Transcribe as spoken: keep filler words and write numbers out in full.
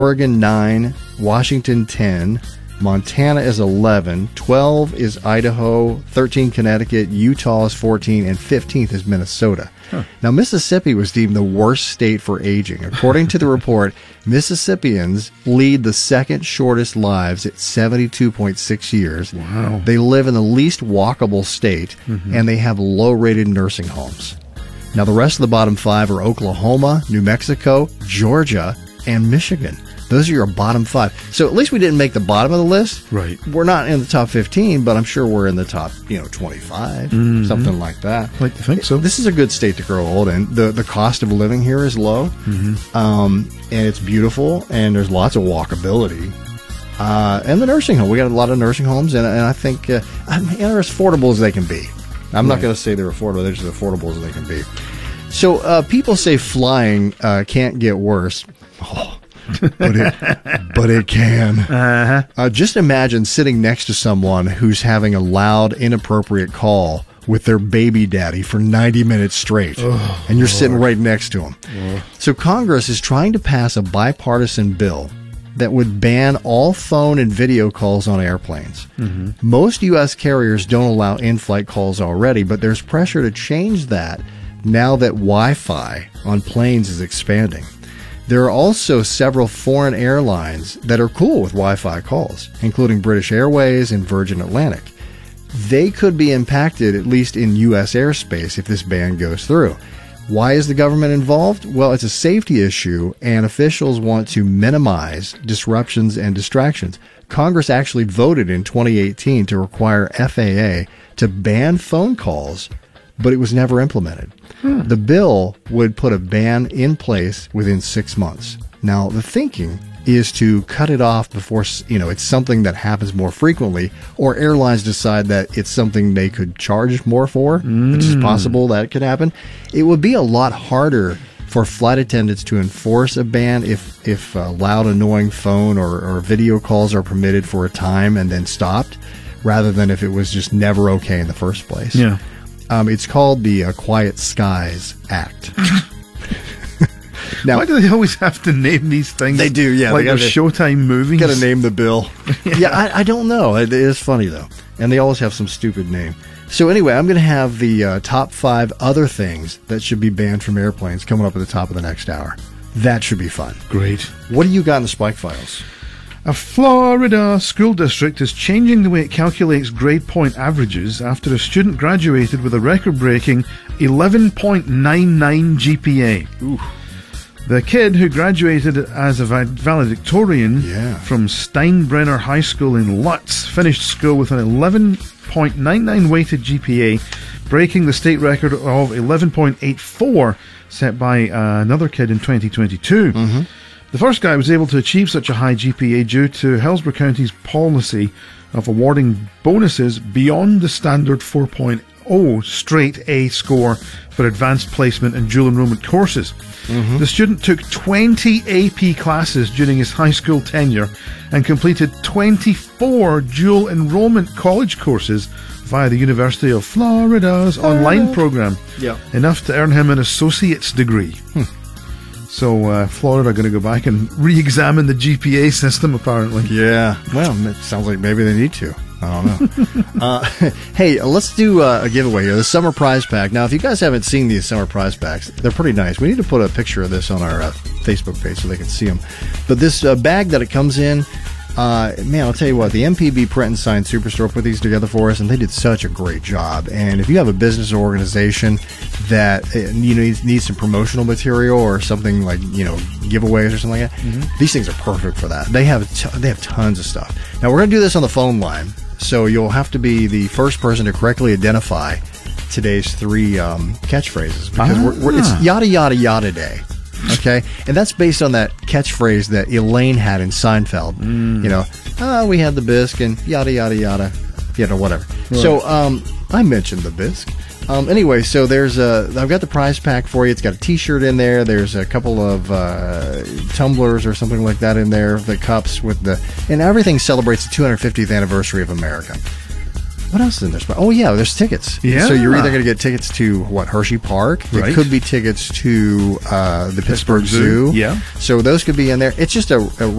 Oregon nine, Washington ten, Montana is eleven, twelve is Idaho, thirteen Connecticut, Utah is fourteen, and fifteenth is Minnesota. Huh. Now, Mississippi was deemed the worst state for aging. According to the report, Mississippians lead the second shortest lives at seventy-two point six years. Wow. They live in the least walkable state, mm-hmm. and they have low-rated nursing homes. Now, the rest of the bottom five are Oklahoma, New Mexico, Georgia, and Michigan. Those are your bottom five. So at least we didn't make the bottom of the list. Right. We're not in the top fifteen, but I'm sure we're in the top, you know, twenty-five, mm-hmm. something like that. I like to think so. This is a good state to grow old in. The the cost of living here is low, mm-hmm. um, and it's beautiful, and there's lots of walkability. Uh, and the nursing home. We got a lot of nursing homes, and, and I think uh, I mean, they're as affordable as they can be. I'm right. not going to say they're affordable. They're just as affordable as they can be. So uh, people say flying uh, can't get worse. Oh. but it but it can. Uh-huh. Uh, just imagine sitting next to someone who's having a loud, inappropriate call with their baby daddy for ninety minutes straight, oh, and you're Lord. sitting right next to him. Oh. So Congress is trying to pass a bipartisan bill that would ban all phone and video calls on airplanes. Mm-hmm. Most U S carriers don't allow in-flight calls already, but there's pressure to change that now that Wi-Fi on planes is expanding. There are also several foreign airlines that are cool with Wi-Fi calls, including British Airways and Virgin Atlantic. They could be impacted, at least in U S airspace, if this ban goes through. Why is the government involved? Well, it's a safety issue, and officials want to minimize disruptions and distractions. Congress actually voted in twenty eighteen to require F A A to ban phone calls, but it was never implemented. Hmm. The bill would put a ban in place within six months. Now, the thinking is to cut it off before, you know, it's something that happens more frequently, or airlines decide that it's something they could charge more for, mm. which is possible that could happen. It would be a lot harder for flight attendants to enforce a ban if, if uh, loud, annoying phone or, or video calls are permitted for a time and then stopped, rather than if it was just never okay in the first place. Yeah. Um, it's called the uh, Quiet Skies Act. Now, why do they always have to name these things? They do, yeah. Like they're Showtime movies. Got to name the bill. yeah, yeah I, I don't know. It is funny, though. And they always have some stupid name. So anyway, I'm going to have the uh, top five other things that should be banned from airplanes coming up at the top of the next hour. That should be fun. Great. What do you got in the Spike Files? A Florida school district is changing the way it calculates grade point averages after a student graduated with a record-breaking eleven point nine nine G P A. Ooh. The kid, who graduated as a valedictorian yeah. from Steinbrenner High School in Lutz, finished school with an eleven point nine nine weighted G P A, breaking the state record of eleven point eight four set by uh, another kid in twenty twenty-two. Mm-hmm. The first guy was able to achieve such a high G P A due to Hillsborough County's policy of awarding bonuses beyond the standard four point oh straight A score for advanced placement and dual enrollment courses. Mm-hmm. The student took twenty A P classes during his high school tenure and completed twenty-four dual enrollment college courses via the University of Florida's uh, online program, yeah. enough to earn him an associate's degree. Hmm. So uh, Florida are going to go back and re-examine the G P A system, apparently. Yeah. Well, it sounds like maybe they need to. I don't know. uh, hey, let's do uh, a giveaway here. The Summer Prize Pack. Now, if you guys haven't seen these Summer Prize Packs, they're pretty nice. We need to put a picture of this on our uh, Facebook page so they can see them. But this uh, bag that it comes in, uh, man, I'll tell you what, the M P B Print and Sign Superstore put these together for us, and they did such a great job. And if you have a business or organization that uh, you know needs, needs some promotional material or something like, you know, giveaways or something like that, mm-hmm. these things are perfect for that. They have t- they have tons of stuff. Now, we're going to do this on the phone line, so you'll have to be the first person to correctly identify today's three um, catchphrases, because ah. we're, we're, it's yada yada yada day. Okay, and that's based on that catchphrase that Elaine had in Seinfeld. Mm. You know, oh, we had the bisque and yada yada yada, you know, whatever. Right. So um, I mentioned the bisque. Um, anyway, so there's a. I've got the prize pack for you. It's got a T-shirt in there. There's a couple of uh, tumblers or something like that in there. The cups with the, and everything celebrates the two hundred fiftieth anniversary of America. what else is in there? Oh, yeah, there's tickets. Yeah. So you're either going to get tickets to, what, Hershey Park? Right. It could be tickets to uh, the Pittsburgh, Pittsburgh Zoo. Zoo. Yeah. So those could be in there. It's just a, a